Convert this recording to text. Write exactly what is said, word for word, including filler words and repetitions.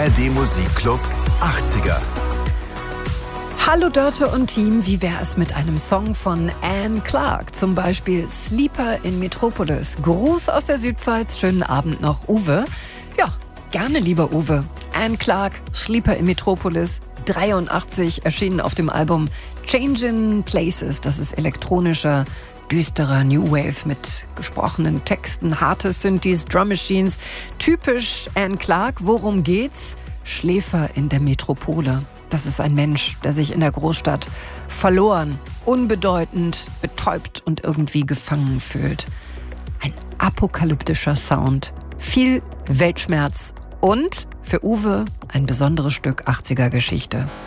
R D Musikclub achtziger. Hallo Dörte und Team, wie wäre es mit einem Song von Anne Clark? Zum Beispiel Sleeper in Metropolis. Gruß aus der Südpfalz, schönen Abend noch, Uwe. Ja, gerne, lieber Uwe. Anne Clark, Sleeper in Metropolis, dreiundachtzig, erschienen auf dem Album Changing Places. Das ist elektronischer, düsterer New Wave mit gesprochenen Texten, harte Synthes, Drum Machines. Typisch Anne Clark. Worum geht's? Schläfer in der Metropole. Das ist ein Mensch, der sich in der Großstadt verloren, unbedeutend, betäubt und irgendwie gefangen fühlt. Ein apokalyptischer Sound, viel Weltschmerz und für Uwe ein besonderes Stück achtziger Geschichte.